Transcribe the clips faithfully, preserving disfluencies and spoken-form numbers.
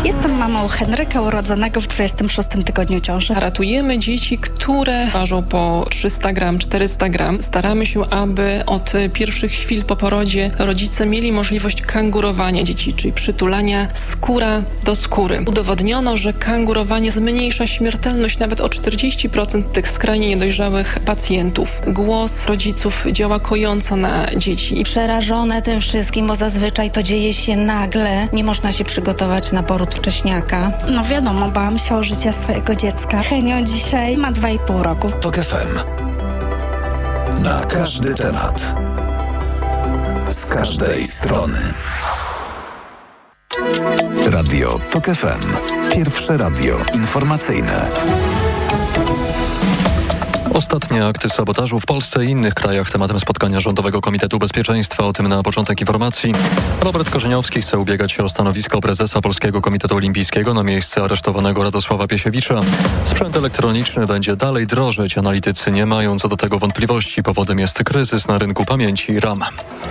Jestem mamą Henryka, urodzonego w dwudziestym szóstym tygodniu ciąży. Ratujemy dzieci, które ważą po trzysta gram, czterysta gram. Staramy się, aby od pierwszych chwil po porodzie rodzice mieli możliwość kangurowania dzieci, czyli przytulania skóra do skóry. Udowodniono, że kangurowanie zmniejsza śmiertelność nawet o czterdzieści procent tych skrajnie niedojrzałych pacjentów. Głos rodziców działa kojąco na dzieci. Przerażone tym wszystkim, bo zazwyczaj to dzieje się nagle. Nie można się przygotować na poród wcześniaka. No wiadomo, bałam się o życie swojego dziecka. Henio dzisiaj ma dwa i pół roku. Tok F M. Na każdy temat. Z każdej strony. Radio Tok F M. Pierwsze radio informacyjne. Ostatnie akty sabotażu w Polsce i innych krajach tematem spotkania Rządowego Komitetu Bezpieczeństwa. O tym na początek informacji. Robert Korzeniowski chce ubiegać się o stanowisko prezesa Polskiego Komitetu Olimpijskiego na miejsce aresztowanego Radosława Piesiewicza. Sprzęt elektroniczny będzie dalej drożeć. Analitycy nie mają co do tego wątpliwości. Powodem jest kryzys na rynku pamięci RAM.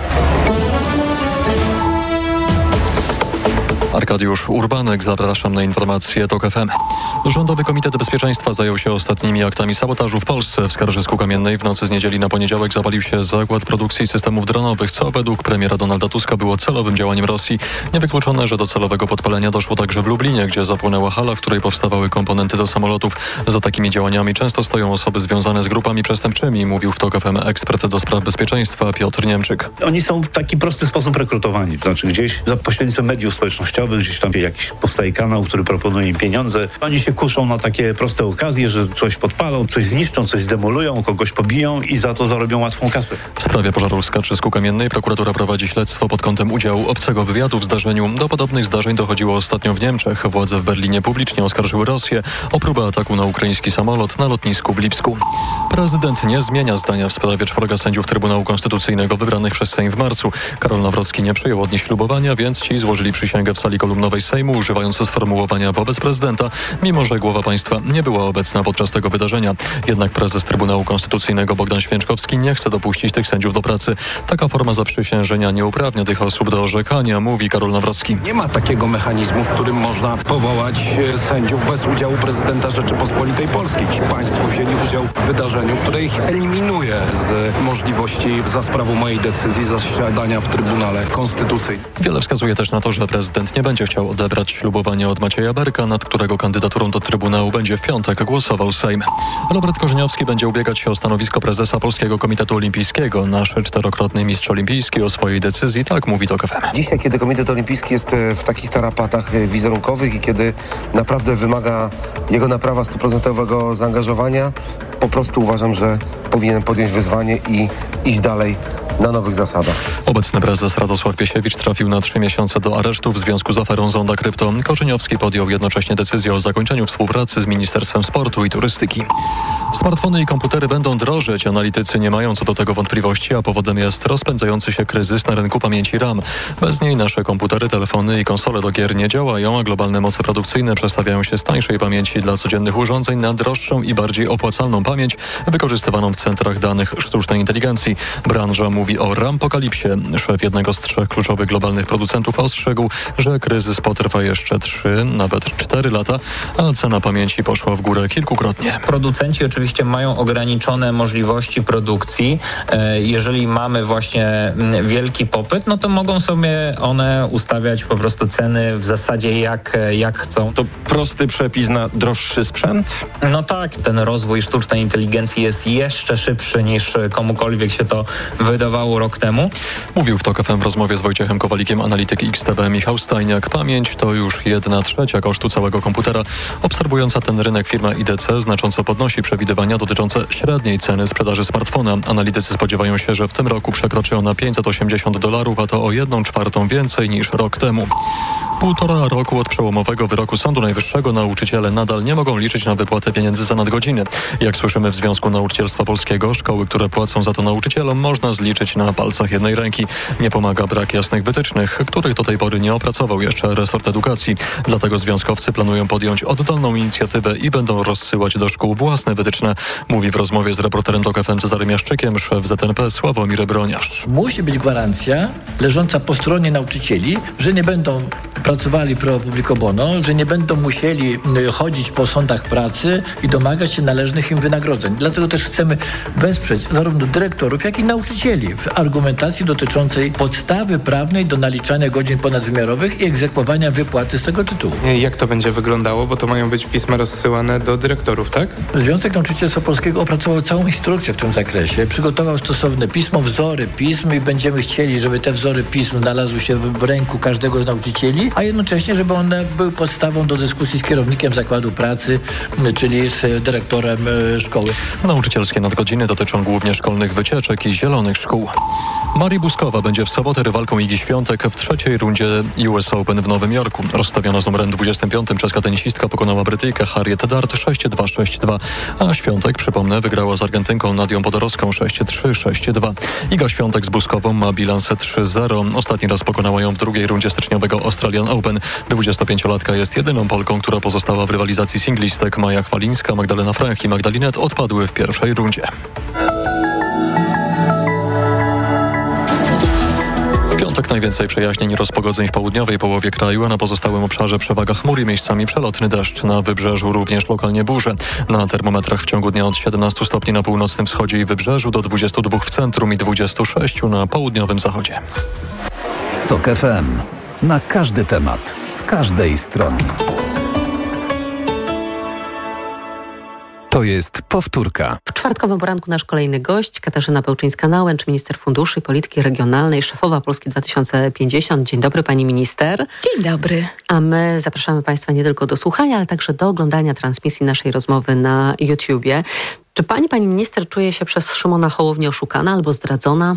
Arkadiusz Urbanek, zapraszam na informacje Tok F M. Rządowy Komitet Bezpieczeństwa zajął się ostatnimi aktami sabotażu w Polsce. W Skarżysku-Kamiennej w nocy z niedzieli na poniedziałek zapalił się zakład produkcji systemów dronowych, co według premiera Donalda Tuska było celowym działaniem Rosji. Niewykluczone, że do celowego podpalenia doszło także w Lublinie, gdzie zapłonęła hala, w której powstawały komponenty do samolotów. Za takimi działaniami często stoją osoby związane z grupami przestępczymi, mówił w Tok F M ekspert do spraw bezpieczeństwa Piotr Niemczyk. Oni są w taki prosty sposób rekrutowani, to znaczy gdzieś za pośrednictwem mediów społecznościowych, gdzieś tam jakiś powstaje kanał, który proponuje im pieniądze. Oni się kuszą na takie proste okazje, że coś podpalą, coś zniszczą, coś zdemolują, kogoś pobiją i za to zarobią łatwą kasę. W sprawie pożaru w Skarżysku-Kamiennej prokuratura prowadzi śledztwo pod kątem udziału obcego wywiadu w zdarzeniu. Do podobnych zdarzeń dochodziło ostatnio w Niemczech. Władze w Berlinie publicznie oskarżyły Rosję o próbę ataku na ukraiński samolot na lotnisku w Lipsku. Prezydent nie zmienia zdania w sprawie czworga sędziów Trybunału Konstytucyjnego wybranych przez Sejm w marcu. Karol Nawrocki nie przyjął od nich ślubowania, więc ci złożyli przysięgę w sali kolumnowej Sejmu, używając sformułowania wobec prezydenta, mimo że głowa państwa nie była obecna podczas tego wydarzenia. Jednak prezes Trybunału Konstytucyjnego Bogdan Święczkowski nie chce dopuścić tych sędziów do pracy. Taka forma zaprzysiężenia nie uprawnia tych osób do orzekania, mówi Karol Nawrocki. Nie ma takiego mechanizmu, w którym można powołać sędziów bez udziału prezydenta Rzeczypospolitej Polskiej. Ci państwo wzięli udział w wydarzeniu, które ich eliminuje z możliwości za sprawą mojej decyzji zasiadania w Trybunale Konstytucyjnym. Wiele wskazuje też na to, że prezydent nie będzie chciał odebrać ślubowania od Macieja Berka, nad którego kandydaturą do Trybunału będzie w piątek głosował Sejm. Robert Korzeniowski będzie ubiegać się o stanowisko prezesa Polskiego Komitetu Olimpijskiego. Nasz czterokrotny mistrz olimpijski o swojej decyzji, tak mówi Tok F M. Dzisiaj, kiedy Komitet Olimpijski jest w takich tarapatach wizerunkowych i kiedy naprawdę wymaga jego naprawa stuprocentowego zaangażowania, po prostu uważam, że powinien podjąć wyzwanie i iść dalej na nowych zasadach. Obecny prezes Radosław Piesiewicz trafił na trzy miesiące do aresztu w związku z aferą Zonda Krypto. Korzeniowski podjął jednocześnie decyzję o zakończeniu współpracy z Ministerstwem Sportu i Turystyki. Smartfony i komputery będą drożeć. Analitycy nie mają co do tego wątpliwości, a powodem jest rozpędzający się kryzys na rynku pamięci RAM. Bez niej nasze komputery, telefony i konsole do gier nie działają, a globalne moce produkcyjne przestawiają się z tańszej pamięci dla codziennych urządzeń na droższą i bardziej opłacalną pamięć wykorzystywaną w centrach danych sztucznej inteligencji. Branża mówi o rampokalipsie. Szef jednego z trzech kluczowych globalnych producentów ostrzegł, że kryzys potrwa jeszcze trzy, nawet cztery lata, a cena pamięci poszła w górę kilkukrotnie. Producenci oczywiście mają ograniczone możliwości produkcji. Jeżeli mamy właśnie wielki popyt, no to mogą sobie one ustawiać po prostu ceny w zasadzie jak, jak chcą. To prosty przepis na droższy sprzęt? No tak, ten rozwój sztucznej inteligencji jest jeszcze szybszy niż komukolwiek się to wydawało rok temu. Mówił w Tok F M w rozmowie z Wojciechem Kowalikiem analityk X T B Michał Stajniak. Pamięć to już jedna trzecia kosztu całego komputera. Obserwująca ten rynek firma I D C znacząco podnosi przewidywania dotyczące średniej ceny sprzedaży smartfona. Analitycy spodziewają się, że w tym roku przekroczy ona pięćset osiemdziesiąt dolarów, a to o jedną czwartą więcej niż rok temu. Półtora roku od przełomowego wyroku Sądu Najwyższego nauczyciele nadal nie mogą liczyć na wypłatę pieniędzy za nadgodziny. Jak słyszymy w Związku Nauczycielstwa Polskiego, szkoły, które płacą za to nauczycielom, można zliczyć na palcach jednej ręki. Nie pomaga brak jasnych wytycznych, których do tej pory nie opracował jeszcze resort edukacji. Dlatego związkowcy planują podjąć oddolną inicjatywę i będą rozsyłać do szkół własne wytyczne, mówi w rozmowie z reporterem Tok F M Cezarym Jaszczykiem szef Z N P Sławomir Broniarz. Musi być gwarancja leżąca po stronie nauczycieli, że nie będą pracowali pro publico bono, że nie będą musieli chodzić po sądach pracy i domagać się należnych im wynagrodzeń. Dlatego też chcemy wesprzeć zarówno dyrektorów, jak i nauczycieli w argumentacji dotyczącej podstawy prawnej do naliczania godzin ponadwymiarowych i egzekwowania wypłaty z tego tytułu. Jak to będzie wyglądało? Bo to mają być pisma rozsyłane do dyrektorów, tak? Związek Nauczycielstwa Polskiego opracował całą instrukcję w tym zakresie. Przygotował stosowne pismo, wzory pism i będziemy chcieli, żeby te wzory pism znalazły się w ręku każdego z nauczycieli, a jednocześnie, żeby one były podstawą do dyskusji z kierownikiem zakładu pracy, czyli z dyrektorem szkoły. Nauczycielskie nadgodziny dotyczą głównie szkolnych wycieczek i zielonych szkół. Mari Buskowa będzie w sobotę rywalką Igi Świątek w trzeciej rundzie U S Open w Nowym Jorku. Rozstawiona z numerem dwudziestym piątym czeska tenisistka pokonała Brytyjkę Harriet Dart sześć dwa sześć dwa, a Świątek, przypomnę, wygrała z Argentynką Nadią Podorowską sześć trzy sześć dwa. Iga Świątek z Buskową ma bilans trzy zero. Ostatni raz pokonała ją w drugiej rundzie styczniowego Australian Open. dwudziestopięciolatka jest jedyną Polką, która pozostała w rywalizacji singlistek. Maja Chwalińska, Magdalena Frech i Magdalinet odpadły w pierwszej rundzie. W piątek najwięcej przejaśnień i rozpogodzeń w południowej połowie kraju, a na pozostałym obszarze przewaga chmur i miejscami przelotny deszcz. Na wybrzeżu również lokalnie burze. Na termometrach w ciągu dnia od siedemnastu stopni na północnym wschodzie i wybrzeżu do dwudziestu dwóch w centrum i dwudziestu sześciu na południowym zachodzie. TOK F M. Na każdy temat, z każdej strony. To jest powtórka. W czwartkowym poranku nasz kolejny gość, Katarzyna Pełczyńska-Nałęcz, minister funduszy i polityki regionalnej, szefowa Polski dwa tysiące pięćdziesiąt. Dzień dobry, pani minister. Dzień dobry. A my zapraszamy państwa nie tylko do słuchania, ale także do oglądania transmisji naszej rozmowy na YouTubie. Czy pani, pani minister, czuje się przez Szymona Hołownię oszukana albo zdradzona?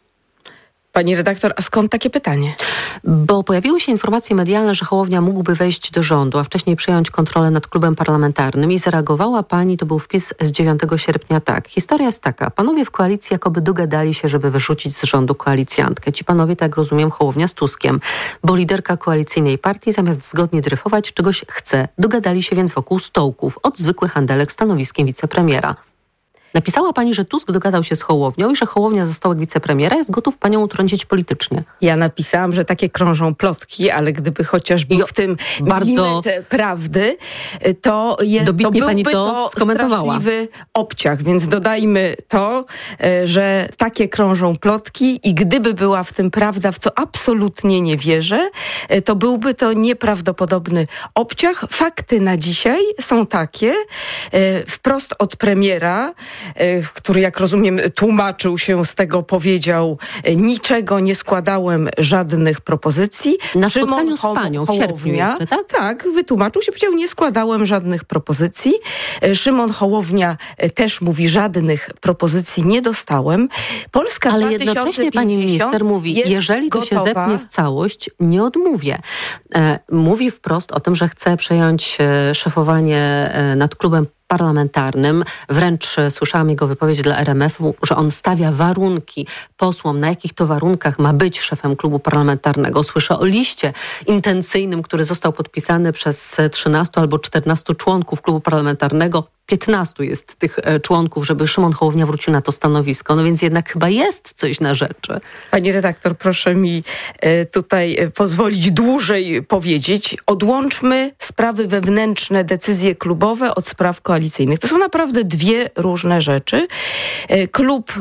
Pani redaktor, a skąd takie pytanie? Bo pojawiły się informacje medialne, że Hołownia mógłby wejść do rządu, a wcześniej przejąć kontrolę nad klubem parlamentarnym i zareagowała pani, to był wpis z dziewiątego sierpnia, tak. Historia jest taka, panowie w koalicji jakoby dogadali się, żeby wyrzucić z rządu koalicjantkę. Ci panowie, tak rozumiem, Hołownia z Tuskiem, bo liderka koalicyjnej partii zamiast zgodnie dryfować czegoś chce. Dogadali się więc wokół stołków, od zwykłych handelek stanowiskiem wicepremiera. Napisała pani, że Tusk dogadał się z Hołownią i że Hołownia za stołek wicepremiera jest gotów panią utrącić politycznie. Ja napisałam, że takie krążą plotki, ale gdyby chociaż był w tym bardzo prawdy, to, je, to byłby pani to, to straszliwy obciach. Więc dodajmy to, że takie krążą plotki i gdyby była w tym prawda, w co absolutnie nie wierzę, to byłby to nieprawdopodobny obciach. Fakty na dzisiaj są takie, wprost od premiera, który, jak rozumiem, tłumaczył się z tego, powiedział, niczego nie składałem, żadnych propozycji. Na spotkaniu z panią w sierpniu jeszcze, tak? Tak, wytłumaczył się, powiedział, nie składałem żadnych propozycji. Szymon Hołownia też mówi, żadnych propozycji nie dostałem. Polska Ale jednocześnie pani minister mówi, jeżeli to gotowa. się zepnie w całość, nie odmówię. E, mówi wprost o tym, że chce przejąć e, szefowanie e, nad klubem parlamentarnym. Wręcz słyszałam jego wypowiedź dla R M F-u, że on stawia warunki posłom, na jakich to warunkach ma być szefem klubu parlamentarnego. Słyszę o liście intencyjnym, który został podpisany przez trzynastu albo czternastu członków klubu parlamentarnego. piętnastu jest tych członków, żeby Szymon Hołownia wrócił na to stanowisko. No więc jednak chyba jest coś na rzeczy. Pani redaktor, proszę mi tutaj pozwolić dłużej powiedzieć. Odłączmy sprawy wewnętrzne, decyzje klubowe od spraw koalicyjnych. To są naprawdę dwie różne rzeczy. Klub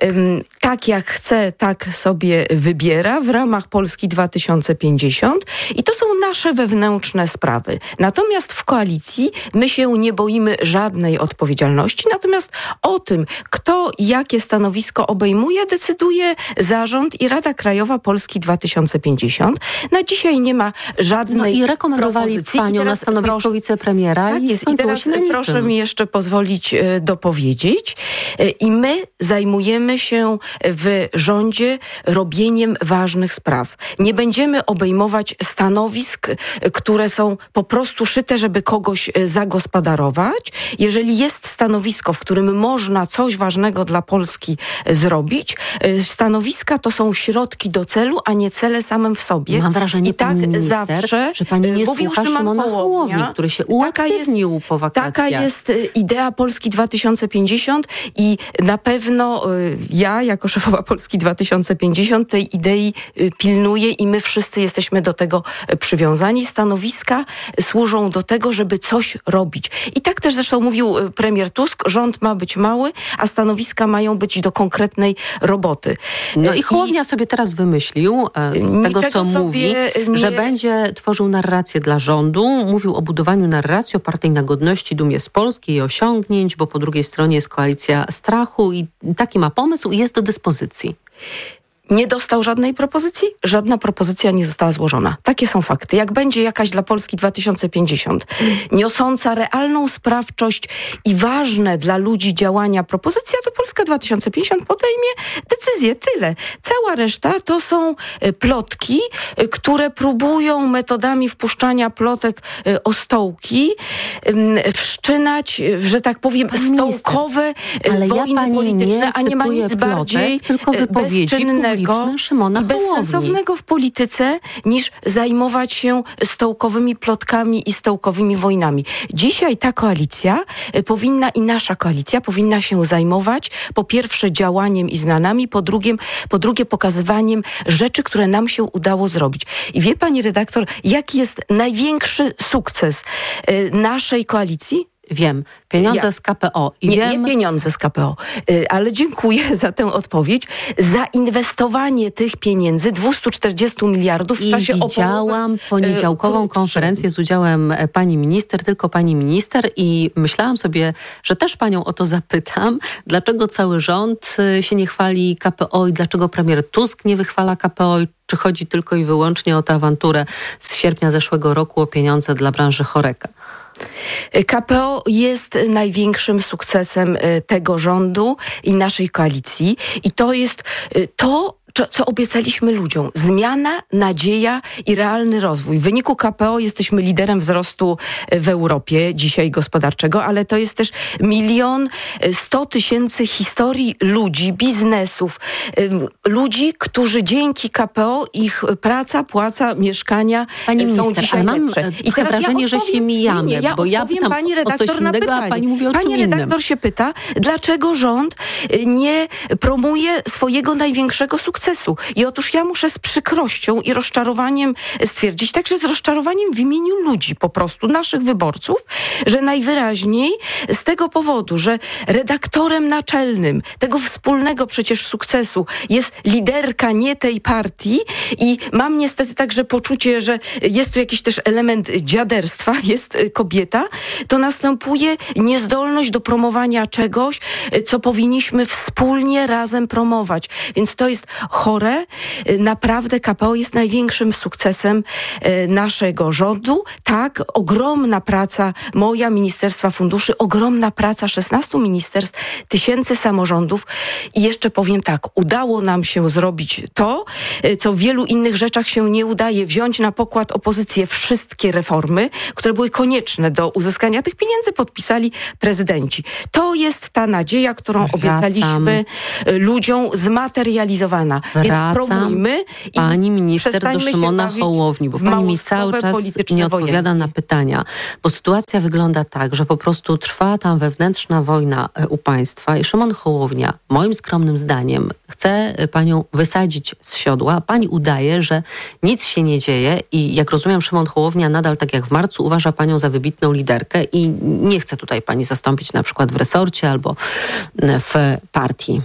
tak jak chce, tak sobie wybiera w ramach Polski dwa tysiące pięćdziesiąt i to są nasze wewnętrzne sprawy. Natomiast w koalicji my się nie boimy żadnej odpowiedzialności, natomiast o tym, kto jakie stanowisko obejmuje, decyduje zarząd i Rada Krajowa Polski dwa tysiące pięćdziesiąt. Na dzisiaj nie ma żadnej propozycji. No i rekomendowali propozycji. panią na stanowisko proszę, wicepremiera tak i jest. I teraz proszę mi jeszcze pozwolić e, dopowiedzieć. E, I my zajmujemy się w rządzie robieniem ważnych spraw. Nie będziemy obejmować stanowisk, które są po prostu szyte, żeby kogoś zagospodarować. jeżeli jest stanowisko, w którym można coś ważnego dla Polski zrobić, stanowiska to są środki do celu, a nie cele samym w sobie. Mam wrażenie, I tak pani minister, zawsze że pani nie mówił słucha Szymon Szymona Hołownia, Hołowni, który się uaktywnił jest, po wakacjach. Taka jest idea Polski dwa tysiące pięćdziesiąt i na pewno ja, jako szefowa Polski dwa tysiące pięćdziesiąt, tej idei pilnuję i my wszyscy jesteśmy do tego przywiązani. Stanowiska służą do tego, żeby coś robić. I tak też zresztą mówił premier Tusk, rząd ma być mały, a stanowiska mają być do konkretnej roboty. No i Hołownia I sobie teraz wymyślił, z tego co mówi, nie... że będzie tworzył narrację dla rządu. Mówił o budowaniu narracji opartej na godności, dumie z Polski i osiągnięć, bo po drugiej stronie jest koalicja strachu i taki ma pomysł i jest do dyspozycji. Nie dostał żadnej propozycji? Żadna propozycja nie została złożona. Takie są fakty. Jak będzie jakaś dla Polski dwa tysiące pięćdziesiąt niosąca realną sprawczość i ważne dla ludzi działania propozycja, to Polska dwa tysiące pięćdziesiąt podejmie decyzję. Tyle. Cała reszta to są plotki, które próbują metodami wpuszczania plotek o stołki wszczynać, że tak powiem, pani stołkowe minister, wojny ja polityczne, nie a nie ma nic plotek, bardziej tylko bezczynnego Szymona i bezsensownego w polityce niż zajmować się stołkowymi plotkami i stołkowymi wojnami. Dzisiaj ta koalicja powinna i nasza koalicja powinna się zajmować po pierwsze działaniem i zmianami, po drugie, po drugie pokazywaniem rzeczy, które nam się udało zrobić. I wie pani redaktor, jaki jest największy sukces y, naszej koalicji? Wiem. Pieniądze ja. z K P O. I nie, wiem... nie pieniądze z K P O, yy, ale dziękuję za tę odpowiedź. Zainwestowanie tych pieniędzy, dwieście czterdzieści miliardów w I czasie widziałam opołowym, poniedziałkową yy, konferencję z udziałem pani minister, tylko pani minister i myślałam sobie, że też panią o to zapytam, dlaczego cały rząd się nie chwali K P O i dlaczego premier Tusk nie wychwala K P O i czy chodzi tylko i wyłącznie o tę awanturę z sierpnia zeszłego roku o pieniądze dla branży Horeca? K P O jest największym sukcesem tego rządu i naszej koalicji i to jest to, co obiecaliśmy ludziom. Zmiana, nadzieja i realny rozwój. W wyniku K P O jesteśmy liderem wzrostu w Europie dzisiaj gospodarczego, ale to jest też milion sto tysięcy historii ludzi, biznesów, ludzi, którzy dzięki K P O ich praca, płaca, mieszkania pani są minister, dzisiaj ale mam lepsze. I teraz wrażenie, ja że się mijamy, nie, ja bo ja pytam pani redaktor o coś na innego, pytanie. a pani mówi o pani czym redaktor innym. się pyta, dlaczego rząd nie promuje swojego największego sukcesu. I otóż ja muszę z przykrością i rozczarowaniem stwierdzić, także z rozczarowaniem w imieniu ludzi po prostu, naszych wyborców, że najwyraźniej z tego powodu, że redaktorem naczelnym tego wspólnego przecież sukcesu jest liderka nie tej partii i mam niestety także poczucie, że jest tu jakiś też element dziaderstwa, jest kobieta, to następuje niezdolność do promowania czegoś, co powinniśmy wspólnie razem promować. Więc to jest chore. Naprawdę K P O jest największym sukcesem naszego rządu. Tak, ogromna praca moja, Ministerstwa Funduszy, ogromna praca szesnastu ministerstw, tysięcy samorządów i jeszcze powiem tak, udało nam się zrobić to, co w wielu innych rzeczach się nie udaje, wziąć na pokład opozycję wszystkie reformy, które były konieczne do uzyskania tych pieniędzy, podpisali prezydenci. To jest ta nadzieja, którą Wracam. obiecaliśmy ludziom, zmaterializowana. Wracam, i pani minister, do Szymona Hołowni, bo pani mi cały czas nie odpowiada wojenki. na pytania, bo sytuacja wygląda tak, że po prostu trwa tam wewnętrzna wojna u państwa i Szymon Hołownia, moim skromnym zdaniem, chce panią wysadzić z siodła. Pani udaje, że nic się nie dzieje i jak rozumiem, Szymon Hołownia nadal, tak jak w marcu, uważa panią za wybitną liderkę i nie chce tutaj pani zastąpić na przykład w resorcie albo w partii.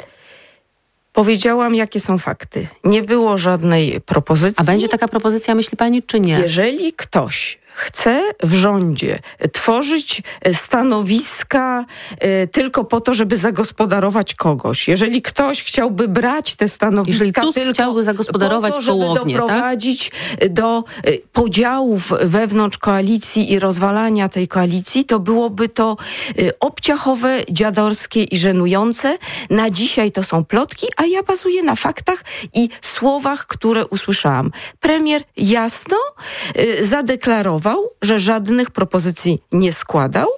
Powiedziałam, jakie są fakty. Nie było żadnej propozycji. A będzie taka propozycja, myśli pani, czy nie? Jeżeli ktoś chce w rządzie tworzyć stanowiska y, tylko po to, żeby zagospodarować kogoś. Jeżeli ktoś chciałby brać te stanowiska Jeżeli Tusk tylko chciałby zagospodarować po to, żeby Hołownię, doprowadzić tak? do y, podziałów wewnątrz koalicji i rozwalania tej koalicji, to byłoby to y, obciachowe, dziadorskie i żenujące. Na dzisiaj to są plotki, a ja bazuję na faktach i słowach, które usłyszałam. Premier jasno y, zadeklarował, że żadnych propozycji nie składał,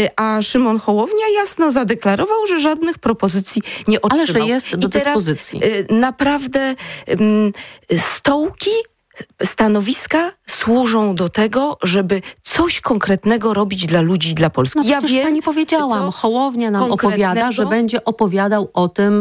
a Szymon Hołownia jasno zadeklarował, że żadnych propozycji nie otrzymał. Ale że jest do I teraz dyspozycji. Naprawdę um, stołki, stanowiska służą do tego, żeby coś konkretnego robić dla ludzi, dla Polski. No ja przecież wiem, pani powiedziałam, Hołownia nam opowiada, że będzie opowiadał o tym,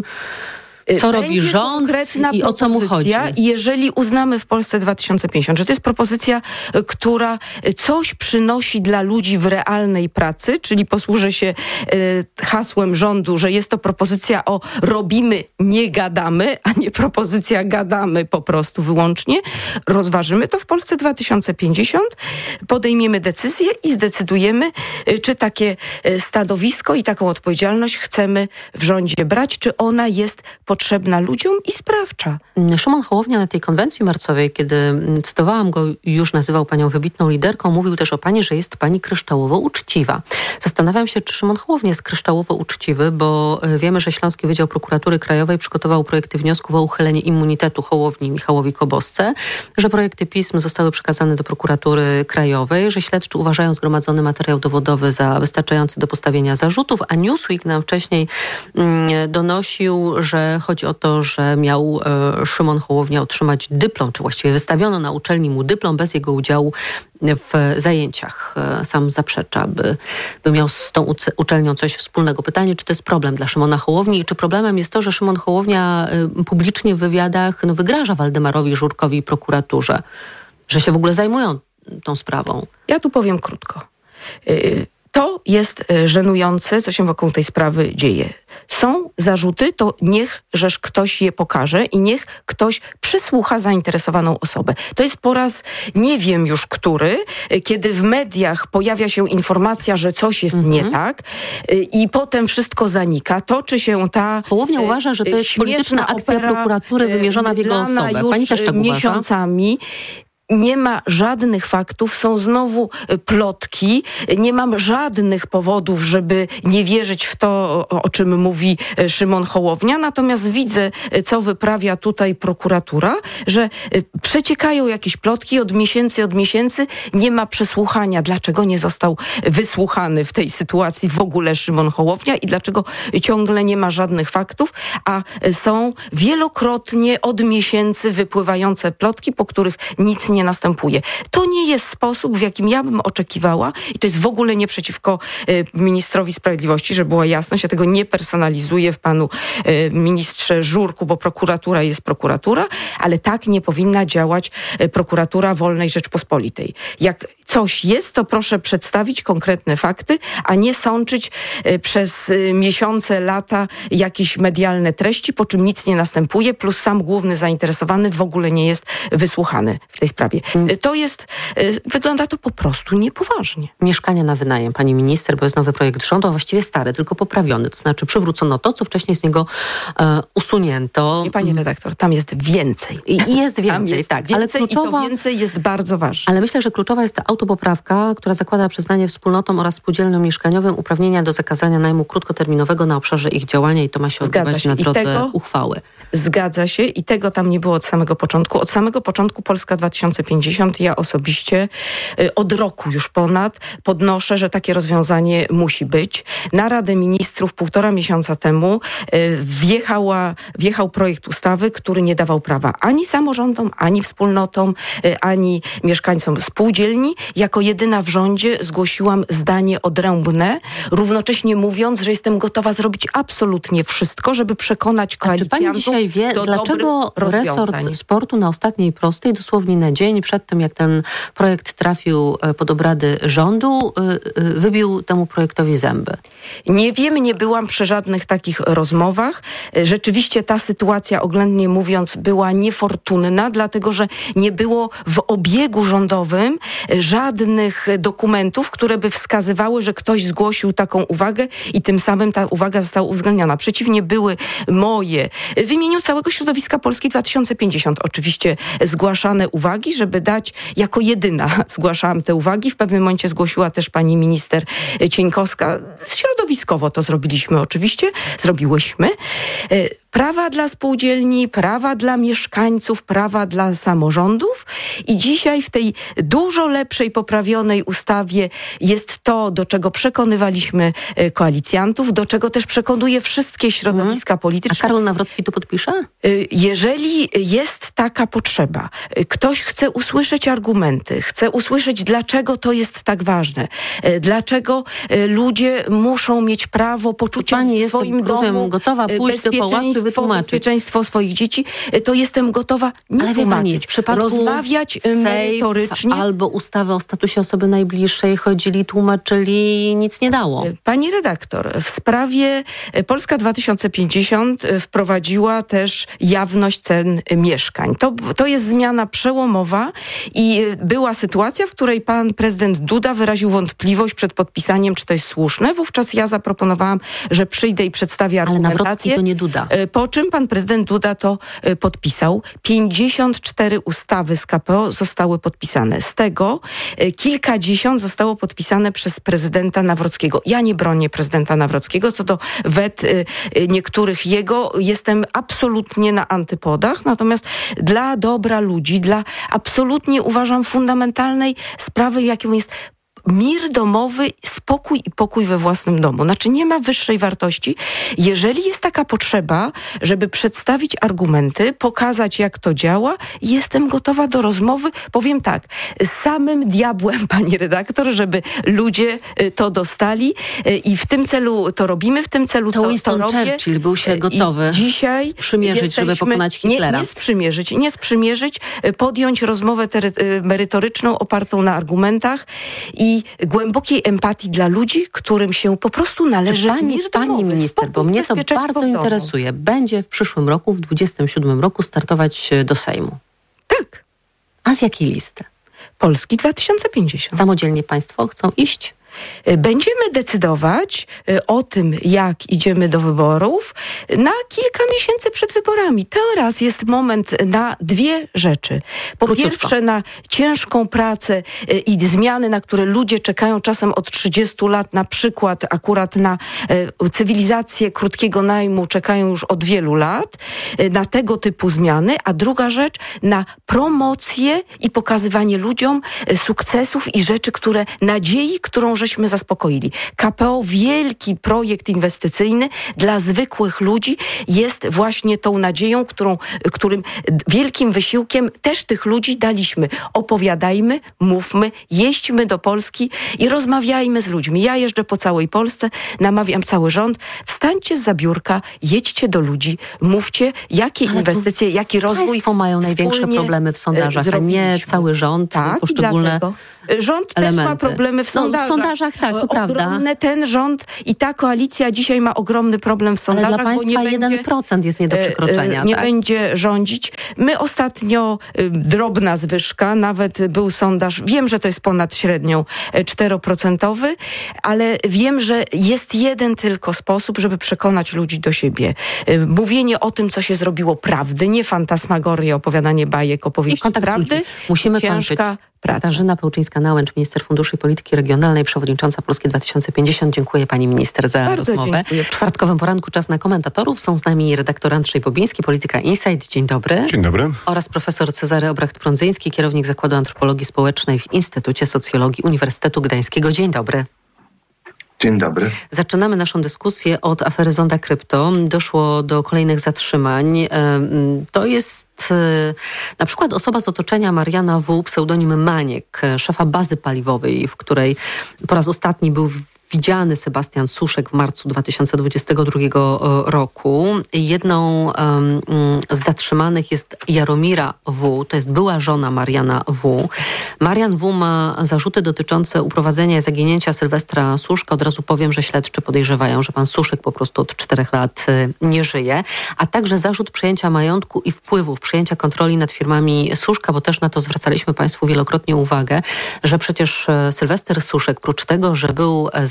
co będzie robi rząd konkretna i o co mu chodzi. I jeżeli uznamy w Polsce dwa tysiące pięćdziesiąt, że to jest propozycja, która coś przynosi dla ludzi w realnej pracy, czyli posłużę się y, hasłem rządu, że jest to propozycja o robimy, nie gadamy, a nie propozycja gadamy po prostu wyłącznie, rozważymy to w Polsce dwa tysiące pięćdziesiąt, podejmiemy decyzję i zdecydujemy, y, czy takie y, stanowisko i taką odpowiedzialność chcemy w rządzie brać, czy ona jest potrzebna potrzebna ludziom i sprawcza. Szymon Hołownia na tej konwencji marcowej, kiedy cytowałam go, już nazywał panią wybitną liderką, mówił też o pani, że jest pani kryształowo uczciwa. Zastanawiam się, czy Szymon Hołownia jest kryształowo uczciwy, bo wiemy, że Śląski Wydział Prokuratury Krajowej przygotował projekty wniosków o uchylenie immunitetu Hołowni Michałowi Kobosce, że projekty pism zostały przekazane do Prokuratury Krajowej, że śledczy uważają zgromadzony materiał dowodowy za wystarczający do postawienia zarzutów, a Newsweek nam wcześniej mm, donosił, że chodzi o to, że miał e, Szymon Hołownia otrzymać dyplom, czy właściwie wystawiono na uczelni mu dyplom bez jego udziału w zajęciach. E, sam zaprzecza, by, by miał z tą uce- uczelnią coś wspólnego. Pytanie, czy to jest problem dla Szymona Hołowni i czy problemem jest to, że Szymon Hołownia e, publicznie w wywiadach no, wygraża Waldemarowi Żurkowi i prokuraturze, że się w ogóle zajmują tą sprawą. Ja tu powiem krótko. Y- To jest żenujące, co się wokół tej sprawy dzieje. Są zarzuty, to niech żeż ktoś je pokaże i niech ktoś przysłucha zainteresowaną osobę. To jest po raz nie wiem już który, kiedy w mediach pojawia się informacja, że coś jest mhm. nie tak i potem wszystko zanika. Toczy się ta Hołownia uważa, że to jest polityczna akcja prokuratury wymierzona w jego osobę. Pani też tak miesiącami. uważa? Nie ma żadnych faktów, są znowu plotki, nie mam żadnych powodów, żeby nie wierzyć w to, o czym mówi Szymon Hołownia, natomiast widzę, co wyprawia tutaj prokuratura, że przeciekają jakieś plotki od miesięcy, od miesięcy, nie ma przesłuchania. Dlaczego nie został wysłuchany w tej sytuacji w ogóle Szymon Hołownia i dlaczego ciągle nie ma żadnych faktów, a są wielokrotnie od miesięcy wypływające plotki, po których nic nie nie następuje. To nie jest sposób, w jakim ja bym oczekiwała i to jest w ogóle nie przeciwko y, ministrowi sprawiedliwości, żeby była jasność, ja tego nie personalizuję w panu y, ministrze Żurku, bo prokuratura jest prokuratura, ale tak nie powinna działać y, prokuratura wolnej Rzeczpospolitej. Jak coś jest, to proszę przedstawić konkretne fakty, a nie sączyć y, przez y, miesiące, lata jakieś medialne treści, po czym nic nie następuje, plus sam główny zainteresowany w ogóle nie jest wysłuchany w tej sprawie. To jest, wygląda to po prostu niepoważnie. Mieszkania na wynajem, pani minister, bo jest nowy projekt rządu, a właściwie stary, tylko poprawiony. To znaczy przywrócono to, co wcześniej z niego e, usunięto. I pani redaktor, tam jest więcej. I, i jest więcej, jest tak. Więcej ale kluczowa, i to więcej jest bardzo ważne. Ale myślę, że kluczowa jest ta autopoprawka, która zakłada przyznanie wspólnotom oraz spółdzielniom mieszkaniowym uprawnienia do zakazania najmu krótkoterminowego na obszarze ich działania i to ma się odbywać na drodze tego, uchwały. Zgadza się i tego tam nie było od samego początku. Od samego początku Polska dwa tysiące pięćdziesiąt, ja osobiście y, od roku już ponad podnoszę, że takie rozwiązanie musi być. Na Radę Ministrów półtora miesiąca temu y, wjechała, wjechał projekt ustawy, który nie dawał prawa ani samorządom, ani wspólnotom, y, ani mieszkańcom spółdzielni. Jako jedyna w rządzie zgłosiłam zdanie odrębne, równocześnie mówiąc, że jestem gotowa zrobić absolutnie wszystko, żeby przekonać koalicjantów. Czy pani dzisiaj wie, dlaczego resort sportu na ostatniej prostej, dosłownie na dzień przed tym, jak ten projekt trafił pod obrady rządu, wybił temu projektowi zęby? Nie wiem, nie byłam przy żadnych takich rozmowach. Rzeczywiście ta sytuacja, oględnie mówiąc, była niefortunna, dlatego że nie było w obiegu rządowym żadnych dokumentów, które by wskazywały, że ktoś zgłosił taką uwagę i tym samym ta uwaga została uwzględniona. Przeciwnie, były moje, w imieniu całego środowiska Polski dwa tysiące pięćdziesiąt oczywiście zgłaszane uwagi, żeby dać, jako jedyna zgłaszałam te uwagi. W pewnym momencie zgłosiła też pani minister Cieńkowska. Środowiskowo to zrobiliśmy oczywiście, zrobiłyśmy. prawa dla spółdzielni, prawa dla mieszkańców, prawa dla samorządów i dzisiaj w tej dużo lepszej, poprawionej ustawie jest to, do czego przekonywaliśmy koalicjantów, do czego też przekonuje wszystkie środowiska mhm. polityczne. A Karol Nawrocki to podpisze? Jeżeli jest taka potrzeba, ktoś chce usłyszeć argumenty, chce usłyszeć, dlaczego to jest tak ważne, dlaczego ludzie muszą mieć prawo, poczucie w swoim domu, gotowa pójść do pałacu i wytłumaczyć. Bezpieczeństwo swoich dzieci, to jestem gotowa nie Ale tłumaczyć, pani, w przypadku rozmawiać merytorycznie. Albo ustawy o statusie osoby najbliższej chodzili, tłumaczyli, nic nie dało. Pani redaktor, w sprawie Polska dwa tysiące pięćdziesiąt wprowadziła też jawność cen mieszkań. To, to jest zmiana przełomowa i była sytuacja, w której pan prezydent Duda wyraził wątpliwość przed podpisaniem, czy to jest słuszne. Wówczas ja zaproponowałam, że przyjdę i przedstawię argumentację. Ale Nawrocki to nie Duda. Po czym pan prezydent Duda to podpisał. pięćdziesiąt cztery ustawy z K P O zostały podpisane. Z tego kilkadziesiąt zostało podpisane przez prezydenta Nawrockiego. Ja nie bronię prezydenta Nawrockiego. Co do wet niektórych jego, jestem absolutnie na antypodach. Natomiast dla dobra ludzi, dla absolutnie uważam fundamentalnej sprawy, jaką jest mir domowy, spokój i pokój we własnym domu. Znaczy nie ma wyższej wartości. Jeżeli jest taka potrzeba, żeby przedstawić argumenty, pokazać jak to działa, jestem gotowa do rozmowy. Powiem tak, z samym diabłem, pani redaktor, żeby ludzie to dostali i w tym celu to robimy, w tym celu to, to Winston to robię. Churchill był się gotowy I dzisiaj sprzymierzyć, żeby pokonać Hitlera. Nie, nie sprzymierzyć, nie sprzymierzyć, podjąć rozmowę tery- merytoryczną opartą na argumentach i głębokiej empatii dla ludzi, którym się po prostu należy pani, mir domowy, pani minister, spokój, bo mnie to bardzo interesuje. Będzie w przyszłym roku, w dwudziestym siódmym roku startować do Sejmu. Tak. A z jakiej listy? Polski dwa tysiące pięćdziesiąt. Samodzielnie państwo chcą iść? Będziemy decydować o tym, jak idziemy do wyborów na kilka miesięcy przed wyborami. Teraz jest moment na dwie rzeczy. Po Króciutko. pierwsze na ciężką pracę i zmiany, na które ludzie czekają czasem od trzydziestu lat, na przykład akurat na cywilizację krótkiego najmu czekają już od wielu lat, na tego typu zmiany, a druga rzecz na promocję i pokazywanie ludziom sukcesów i rzeczy, które nadziei, którą żeśmy zaspokoili. K P O, wielki projekt inwestycyjny dla zwykłych ludzi jest właśnie tą nadzieją, którą, którym wielkim wysiłkiem też tych ludzi daliśmy. Opowiadajmy, mówmy, jeźdźmy do Polski i rozmawiajmy z ludźmi. Ja jeżdżę po całej Polsce, namawiam cały rząd, wstańcie z biurka, jedźcie do ludzi, mówcie, jakie Ale inwestycje, jaki rozwój państwo mają największe problemy w sondażach, a nie cały rząd, tak, poszczególne dlatego. Rząd elementy. też ma problemy w sondażach. No, w sondażach tak, to prawda. Ogromne ten rząd i ta koalicja dzisiaj ma ogromny problem w sondażach, Ale dla państwa bo nie jeden procent będzie, jest nie do przekroczenia. Nie tak? będzie rządzić. My ostatnio y, drobna zwyżka, nawet był sondaż, wiem, że to jest ponad średnią czteroprocentowy, ale wiem, że jest jeden tylko sposób, żeby przekonać ludzi do siebie. Y, mówienie o tym, co się zrobiło prawdy, nie fantasmagorie, opowiadanie bajek, opowieści prawdy. Musimy ciężka kończyć. Katarzyna Pełczyńska-Nałęcz, minister Funduszy i Polityki Regionalnej, przewodnicząca Polski dwa tysiące pięćdziesiąt. Dziękuję pani minister za Bardzo rozmowę. dziękuję. W czwartkowym poranku czas na komentatorów. Są z nami redaktor Andrzej Bobiński, Polityka Insight. Dzień dobry. Dzień dobry. Oraz profesor Cezary Obracht-Prądzyński, kierownik Zakładu Antropologii Społecznej w Instytucie Socjologii Uniwersytetu Gdańskiego. Dzień dobry. Dzień dobry. Zaczynamy naszą dyskusję od afery Zonda Krypto. Doszło do kolejnych zatrzymań. To jest na przykład osoba z otoczenia Mariana W., pseudonim Maniek, szefa bazy paliwowej, w której po raz ostatni był widziany Sebastian Suszek w marcu dwa tysiące dwudziestego drugiego roku. Jedną um, z zatrzymanych jest Jaromira W., to jest była żona Mariana W. Marian W. ma zarzuty dotyczące uprowadzenia i zaginięcia Sylwestra Suszka. Od razu powiem, że śledczy podejrzewają, że pan Suszek po prostu od czterech lat nie żyje, a także zarzut przejęcia majątku i wpływów, przejęcia kontroli nad firmami Suszka, bo też na to zwracaliśmy państwu wielokrotnie uwagę, że przecież Sylwester Suszek, prócz tego, że był za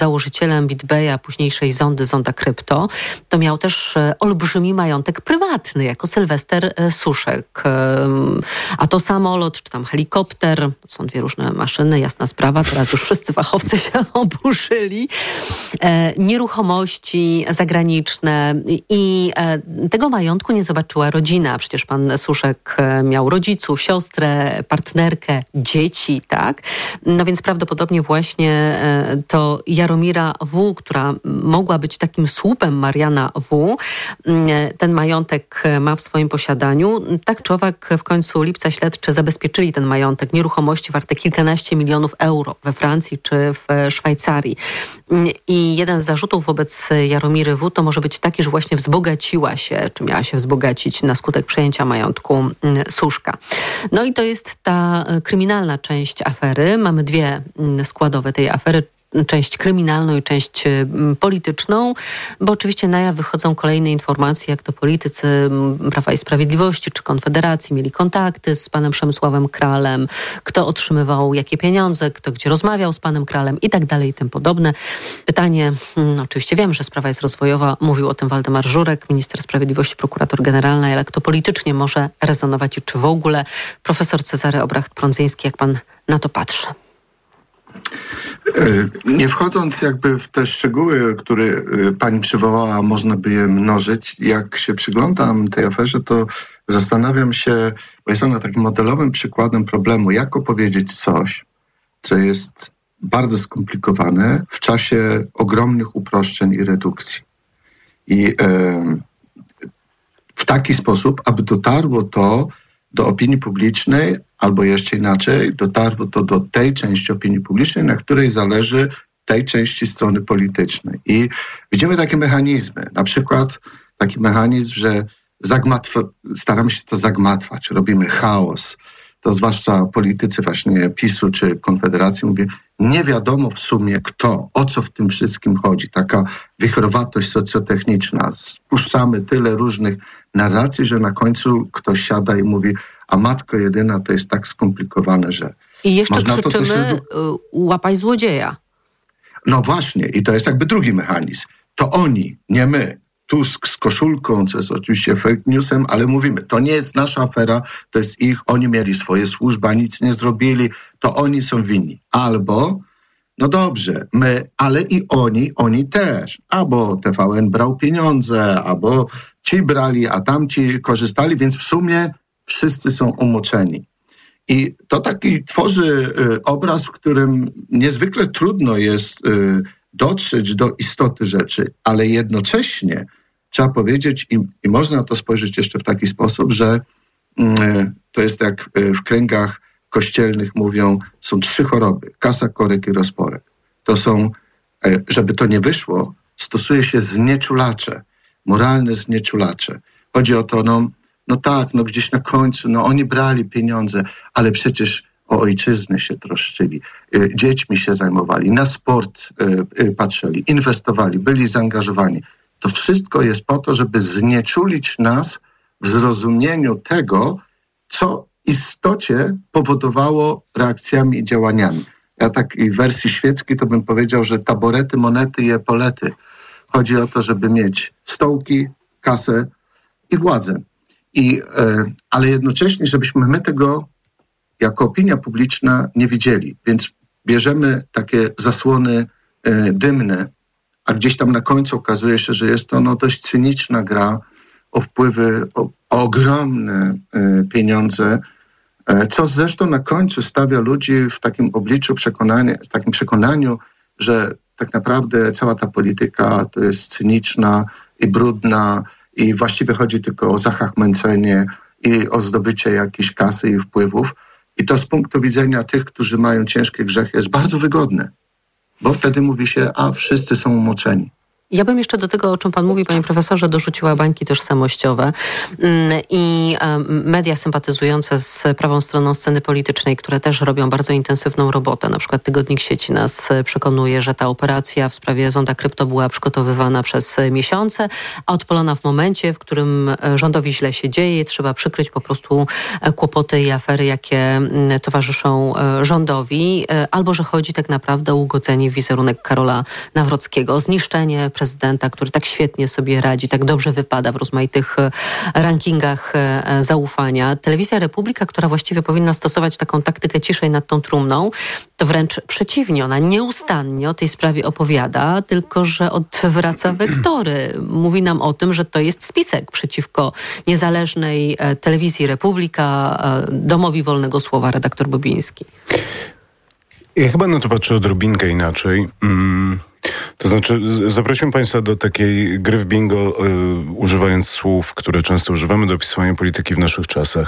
założycielem BitBaya, późniejszej Zondy, Zonda Krypto, to miał też olbrzymi majątek prywatny, jako Sylwester Suszek. A to samolot, czy tam helikopter, to są dwie różne maszyny, jasna sprawa, teraz już wszyscy fachowcy się oburzyli. Nieruchomości zagraniczne i tego majątku nie zobaczyła rodzina. Przecież pan Suszek miał rodziców, siostrę, partnerkę, dzieci, tak? No więc prawdopodobnie właśnie to Jaromira W., która mogła być takim słupem Mariana W., ten majątek ma w swoim posiadaniu. Tak czy owak w końcu lipca śledczy zabezpieczyli ten majątek, nieruchomości warte kilkanaście milionów euro we Francji czy w Szwajcarii. I jeden z zarzutów wobec Jaromiry W. to może być taki, że właśnie wzbogaciła się, czy miała się wzbogacić na skutek przejęcia majątku Suszka. No i to jest ta kryminalna część afery. Mamy dwie składowe tej afery. Część kryminalną i część polityczną, bo oczywiście na jaw wychodzą kolejne informacje, jak to politycy Prawa i Sprawiedliwości czy Konfederacji mieli kontakty z panem Przemysławem Kralem, kto otrzymywał jakie pieniądze, kto gdzie rozmawiał z panem Kralem i tak dalej i tym podobne. Pytanie, no oczywiście wiem, że sprawa jest rozwojowa, mówił o tym Waldemar Żurek, minister sprawiedliwości, prokurator generalny, ale jak to politycznie może rezonować i czy w ogóle? Profesor Cezary Obracht-Prądzyński, jak pan na to patrzy? Nie wchodząc jakby w te szczegóły, które pani przywołała, można by je mnożyć. Jak się przyglądam tej aferze, to zastanawiam się, bo jest ona takim modelowym przykładem problemu, jak opowiedzieć coś, co jest bardzo skomplikowane w czasie ogromnych uproszczeń i redukcji. I e, w taki sposób, aby dotarło to do opinii publicznej, albo jeszcze inaczej, dotarło to do tej części opinii publicznej, na której zależy tej części strony politycznej. I widzimy takie mechanizmy, na przykład taki mechanizm, że zagmatw- staramy się to zagmatwać, robimy chaos. To zwłaszcza politycy właśnie PiSu czy Konfederacji mówię, nie wiadomo w sumie kto, o co w tym wszystkim chodzi. Taka wichrowatość socjotechniczna. Spuszczamy tyle różnych narracji, że na końcu ktoś siada i mówi, a matko jedyna, to jest tak skomplikowane, że... I jeszcze można krzyczymy, to też... łapaj złodzieja. No właśnie, i to jest jakby drugi mechanizm. To oni, nie my. Tusk z koszulką, co jest oczywiście fake newsem, ale mówimy, to nie jest nasza afera, to jest ich, oni mieli swoje służby, a nic nie zrobili, to oni są winni. Albo, no dobrze, my, ale i oni, oni też. Albo T V N brał pieniądze, albo ci brali, a tamci korzystali, więc w sumie wszyscy są umoczeni. I to taki tworzy y, obraz, w którym niezwykle trudno jest y, dotrzeć do istoty rzeczy, ale jednocześnie trzeba powiedzieć i, i można to spojrzeć jeszcze w taki sposób, że y, to jest jak y, w kręgach kościelnych mówią, są trzy choroby, kasa, korek i rozporek. To są, y, żeby to nie wyszło, stosuje się znieczulacze, moralne znieczulacze. Chodzi o to, no, no tak, no gdzieś na końcu, no oni brali pieniądze, ale przecież o ojczyznę się troszczyli, y, dziećmi się zajmowali, na sport y, y, patrzyli, inwestowali, byli zaangażowani. To wszystko jest po to, żeby znieczulić nas w zrozumieniu tego, co w istocie powodowało reakcjami i działaniami. Ja takiej wersji świeckiej to bym powiedział, że taborety, monety i epolety. Chodzi o to, żeby mieć stołki, kasę i władzę. I, e, ale jednocześnie, żebyśmy my tego jako opinia publiczna nie widzieli. Więc bierzemy takie zasłony e, dymne, a gdzieś tam na końcu okazuje się, że jest to no, dość cyniczna gra o wpływy, o, o ogromne e, pieniądze, e, co zresztą na końcu stawia ludzi w takim obliczu przekonania, w takim przekonaniu, że tak naprawdę cała ta polityka to jest cyniczna i brudna i właściwie chodzi tylko o zachachmęcenie i o zdobycie jakiejś kasy i wpływów. I to z punktu widzenia tych, którzy mają ciężkie grzechy, jest bardzo wygodne, bo wtedy mówi się, a wszyscy są umoczeni. Ja bym jeszcze do tego, o czym pan mówi, panie profesorze, dorzuciła bańki tożsamościowe i media sympatyzujące z prawą stroną sceny politycznej, które też robią bardzo intensywną robotę. Na przykład Tygodnik Sieci nas przekonuje, że ta operacja w sprawie zonda krypto była przygotowywana przez miesiące, a odpalona w momencie, w którym rządowi źle się dzieje. Trzeba przykryć po prostu kłopoty i afery, jakie towarzyszą rządowi, albo że chodzi tak naprawdę o ugodzenie w wizerunek Karola Nawrockiego, zniszczenie prezydenta, który tak świetnie sobie radzi, tak dobrze wypada w rozmaitych rankingach zaufania. Telewizja Republika, która właściwie powinna stosować taką taktykę ciszej nad tą trumną, to wręcz przeciwnie, ona nieustannie o tej sprawie opowiada, tylko że odwraca wektory. Mówi nam o tym, że to jest spisek przeciwko niezależnej telewizji Republika, Domowi Wolnego Słowa, redaktor Bobiński. Ja chyba na to patrzę odrobinkę inaczej. Mm, to znaczy, zaprosiłem Państwa do takiej gry w bingo, y, używając słów, które często używamy do opisywania polityki w naszych czasach.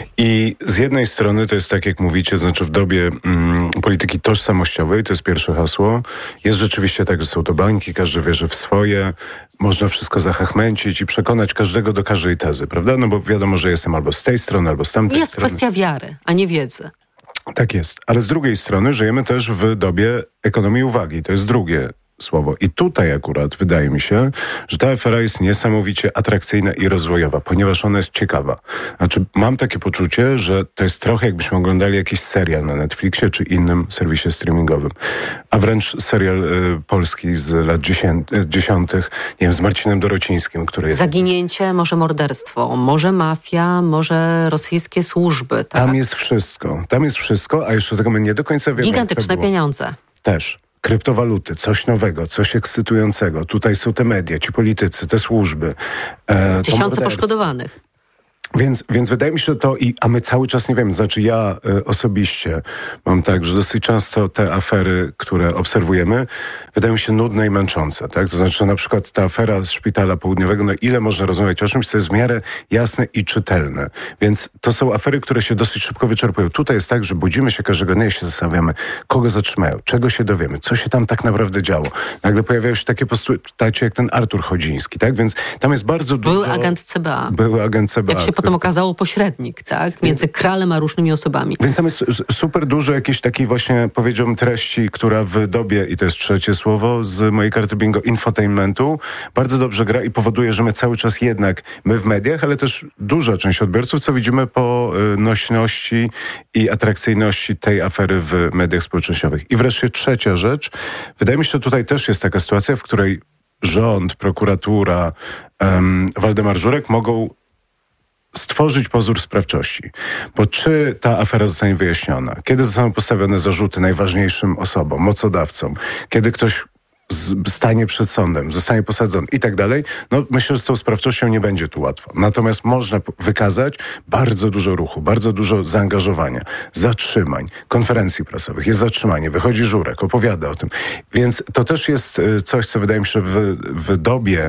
I z jednej strony to jest tak, jak mówicie, znaczy w dobie mm, polityki tożsamościowej, to jest pierwsze hasło, jest rzeczywiście tak, że są to bańki, każdy wierzy w swoje, można wszystko zachachmęcić i przekonać każdego do każdej tezy, prawda? No bo wiadomo, że jestem albo z tej strony, albo z tamtej jest strony. Jest kwestia wiary, a nie wiedzy. Tak jest, ale z drugiej strony żyjemy też w dobie ekonomii uwagi. To jest drugie słowo. I tutaj akurat wydaje mi się, że ta afera jest niesamowicie atrakcyjna i rozwojowa, ponieważ ona jest ciekawa. Znaczy, mam takie poczucie, że to jest trochę jakbyśmy oglądali jakiś serial na Netflixie czy innym serwisie streamingowym. A wręcz serial y, polski z lat dziesiątych, nie wiem, z Marcinem Dorocińskim, który jest... Zaginięcie, może morderstwo, może mafia, może rosyjskie służby. Tak? Tam jest wszystko. Tam jest wszystko, a jeszcze tego my nie do końca wiemy. Gigantyczne pieniądze. Też. Kryptowaluty, coś nowego, coś ekscytującego. Tutaj są te media, ci politycy, te służby. E, Tysiące poszkodowanych. Więc, więc wydaje mi się, że to i, a my cały czas nie wiemy, znaczy ja y, osobiście mam tak, że dosyć często te afery, które obserwujemy, wydają mi się nudne i męczące, tak? To znaczy, że na przykład ta afera z Szpitala Południowego, no ile można rozmawiać o czymś, co jest w miarę jasne i czytelne. Więc to są afery, które się dosyć szybko wyczerpują. Tutaj jest tak, że budzimy się każdego dnia i się zastanawiamy, kogo zatrzymają, czego się dowiemy, co się tam tak naprawdę działo. Nagle pojawiają się takie postacie jak ten Artur Chodziński, tak? Więc tam jest bardzo dużo... Był agent C B A. Był agent C B A. Jak się potem okazało, pośrednik, tak? Między Kralem a różnymi osobami. Więc tam jest super dużo jakiejś takiej właśnie, powiedziałbym, treści, która w dobie, i to jest trzecie słowo z mojej karty bingo, infotainmentu, bardzo dobrze gra i powoduje, że my cały czas jednak, my w mediach, ale też duża część odbiorców, co widzimy po nośności i atrakcyjności tej afery w mediach społecznościowych. I wreszcie trzecia rzecz. Wydaje mi się, że tutaj też jest taka sytuacja, w której rząd, prokuratura, um, Waldemar Żurek mogą stworzyć pozór sprawczości. Bo czy ta afera zostanie wyjaśniona? Kiedy zostaną postawione zarzuty najważniejszym osobom, mocodawcom? Kiedy ktoś z, stanie przed sądem, zostanie posadzony i tak dalej? No myślę, że z tą sprawczością nie będzie tu łatwo. Natomiast można wykazać bardzo dużo ruchu, bardzo dużo zaangażowania, zatrzymań, konferencji prasowych. Jest zatrzymanie, wychodzi Żurek, opowiada o tym. Więc to też jest coś, co wydaje mi się w, w dobie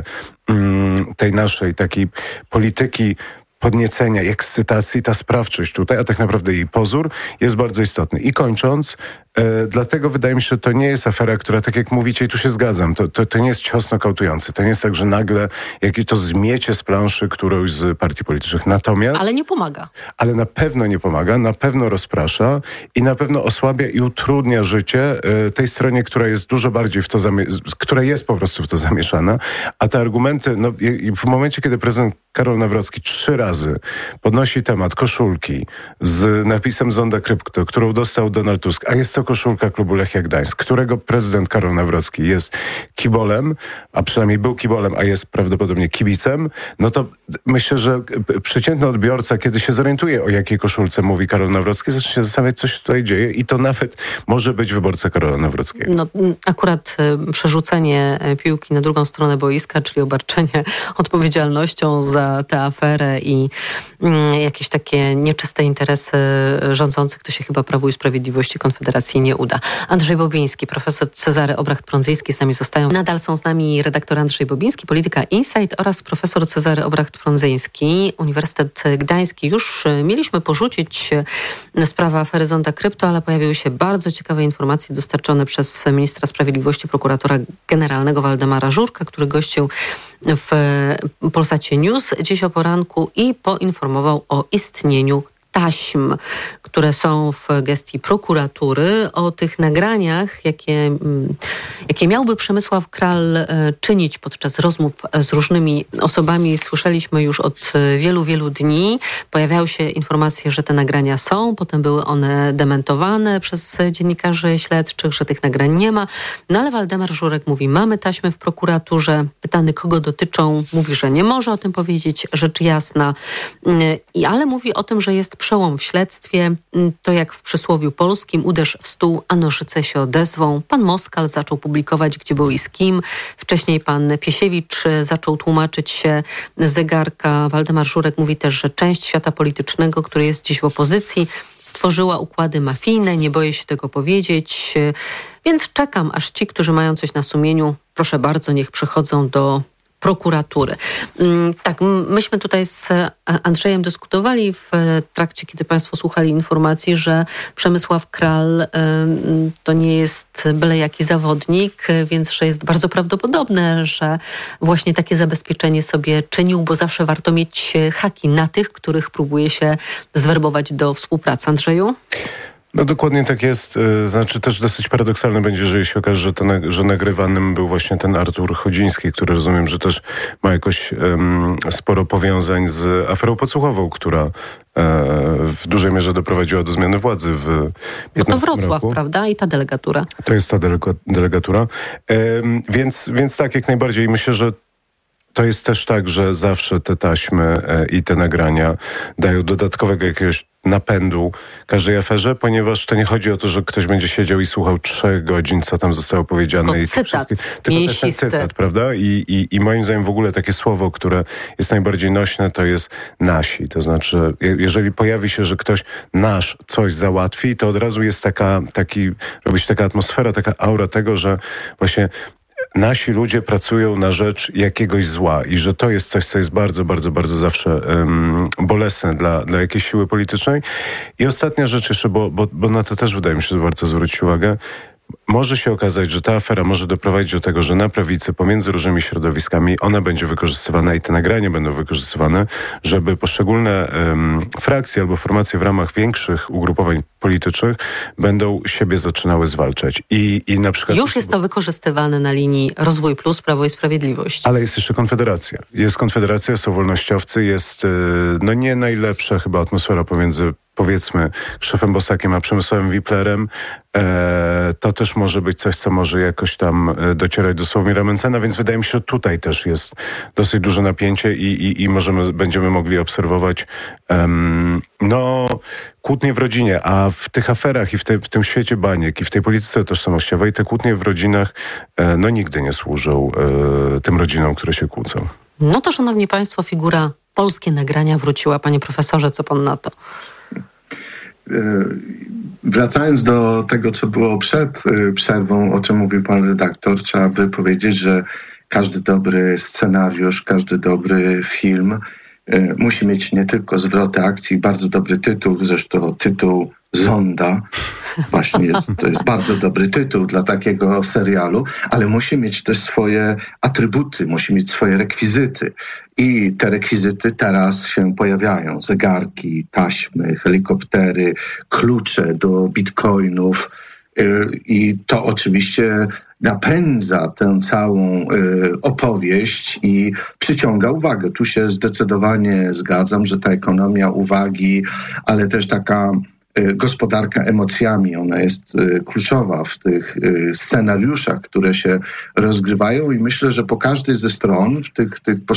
mm, tej naszej takiej polityki podniecenia i ekscytacji, ta sprawczość tutaj, a tak naprawdę jej pozór jest bardzo istotny. I kończąc, e, dlatego wydaje mi się, że to nie jest afera, która, tak jak mówicie, i tu się zgadzam, to, to, to nie jest cios nokautujący. To nie jest tak, że nagle jakieś to zmiecie z planszy którąś z partii politycznych. Natomiast... Ale nie pomaga. Ale na pewno nie pomaga, na pewno rozprasza i na pewno osłabia i utrudnia życie e, tej stronie, która jest dużo bardziej w to, zamie- która jest po prostu w to zamieszana, a te argumenty, no w momencie, kiedy prezydent Karol Nawrocki trzy razy podnosi temat koszulki z napisem Zonda Krypto, którą dostał Donald Tusk, a jest to koszulka klubu Lechia Gdańsk, którego prezydent Karol Nawrocki jest kibolem, a przynajmniej był kibolem, a jest prawdopodobnie kibicem, no to myślę, że przeciętny odbiorca, kiedy się zorientuje, o jakiej koszulce mówi Karol Nawrocki, zacznie się zastanawiać, co się tutaj dzieje i to nawet może być wyborca Karola Nawrockiego. No, akurat y, przerzucenie piłki na drugą stronę boiska, czyli obarczenie odpowiedzialnością za tę aferę i y, jakieś takie nieczyste interesy rządzących, to się chyba Prawu i Sprawiedliwości Konfederacji jeśli nie uda. Andrzej Bobiński, profesor Cezary Obracht-Prądzyński z nami zostają. Nadal są z nami redaktor Andrzej Bobiński, Polityka Insight oraz profesor Cezary Obracht-Prądzyński, Uniwersytet Gdański. Już mieliśmy porzucić sprawę afery Zonda Krypto, ale pojawiły się bardzo ciekawe informacje dostarczone przez ministra sprawiedliwości, prokuratora generalnego Waldemara Żurka, który gościł w Polsacie News dziś o poranku i poinformował o istnieniu taśm, które są w gestii prokuratury. O tych nagraniach, jakie, jakie miałby Przemysław Kral czynić podczas rozmów z różnymi osobami, słyszeliśmy już od wielu, wielu dni. Pojawiały się informacje, że te nagrania są, potem były one dementowane przez dziennikarzy śledczych, że tych nagrań nie ma. No ale Waldemar Żurek mówi, mamy taśmy w prokuraturze. Pytany, kogo dotyczą, mówi, że nie może o tym powiedzieć, rzecz jasna. I, ale mówi o tym, że jest przełom w śledztwie. To jak w przysłowiu polskim, uderz w stół, a nożyce się odezwą. Pan Moskal zaczął publikować, gdzie był i z kim. Wcześniej pan Piesiewicz zaczął tłumaczyć się z zegarka. Waldemar Żurek mówi też, że część świata politycznego, który jest dziś w opozycji, stworzyła układy mafijne. Nie boję się tego powiedzieć. Więc czekam, aż ci, którzy mają coś na sumieniu, proszę bardzo, niech przychodzą do prokuratury. Tak, myśmy tutaj z Andrzejem dyskutowali w trakcie, kiedy państwo słuchali informacji, że Przemysław Kral to nie jest byle jaki zawodnik, więc że jest bardzo prawdopodobne, że właśnie takie zabezpieczenie sobie czynił, bo zawsze warto mieć haki na tych, których próbuje się zwerbować do współpracy. Andrzeju? No dokładnie tak jest. Znaczy też dosyć paradoksalne będzie, jeżeli się okaże, że, ten, że nagrywanym był właśnie ten Artur Chodziński, który rozumiem, że też ma jakoś um, sporo powiązań z aferą podsłuchową, która e, w dużej mierze doprowadziła do zmiany władzy w piętnastym No to Wrocław, roku. Prawda? I ta delegatura. To jest ta delega, delegatura. E, więc, więc tak, jak najbardziej. Myślę, że to jest też tak, że zawsze te taśmy e, i te nagrania dają dodatkowego jakiegoś napędu każdej aferze, ponieważ to nie chodzi o to, że ktoś będzie siedział i słuchał trzech godzin, co tam zostało powiedziane. Tylko i cytat. Wszystkie, tylko też ten cytat, prawda? I, i, I moim zdaniem w ogóle takie słowo, które jest najbardziej nośne, to jest nasi. To znaczy, jeżeli pojawi się, że ktoś nasz coś załatwi, to od razu jest taka, taki, robi się taka atmosfera, taka aura tego, że właśnie nasi ludzie pracują na rzecz jakiegoś zła i że to jest coś, co jest bardzo, bardzo, bardzo zawsze um, bolesne dla, dla jakiejś siły politycznej. I ostatnia rzecz jeszcze, bo, bo, bo na to też wydaje mi się, że warto zwrócić uwagę. Może się okazać, że ta afera może doprowadzić do tego, że na prawicy pomiędzy różnymi środowiskami ona będzie wykorzystywana i te nagrania będą wykorzystywane, żeby poszczególne um, frakcje albo formacje w ramach większych ugrupowań politycznych będą siebie zaczynały zwalczać. I, i na przykład... Już jest to wykorzystywane na linii Rozwój Plus, Prawo i Sprawiedliwość. Ale jest jeszcze Konfederacja. Jest Konfederacja, są wolnościowcy, jest no nie najlepsza chyba atmosfera pomiędzy powiedzmy Krzysztofem Bosakiem a Przemysławem Wiplerem. E, to też może być coś, co może jakoś tam docierać do Sławomira Mencena, więc wydaje mi się, że tutaj też jest dosyć duże napięcie i, i, i możemy, będziemy mogli obserwować um, no kłótnie w rodzinie, a w tych aferach i w, te, w tym świecie baniek i w tej polityce tożsamościowej te kłótnie w rodzinach e, no nigdy nie służą e, tym rodzinom, które się kłócą. No to, szanowni państwo, figura polskie nagrania wróciła. Panie profesorze, co pan na to? Wracając do tego, co było przed przerwą, o czym mówił pan redaktor, trzeba by powiedzieć, że każdy dobry scenariusz, każdy dobry film musi mieć nie tylko zwroty akcji, bardzo dobry tytuł, zresztą tytuł Zonda, właśnie jest, to jest bardzo dobry tytuł dla takiego serialu, ale musi mieć też swoje atrybuty, musi mieć swoje rekwizyty. I te rekwizyty teraz się pojawiają. Zegarki, taśmy, helikoptery, klucze do bitcoinów. I to oczywiście napędza tę całą y, opowieść i przyciąga uwagę. Tu się zdecydowanie zgadzam, że ta ekonomia uwagi, ale też taka y, gospodarka emocjami, ona jest y, kluczowa w tych y, scenariuszach, które się rozgrywają i myślę, że po każdej ze stron w tych, tych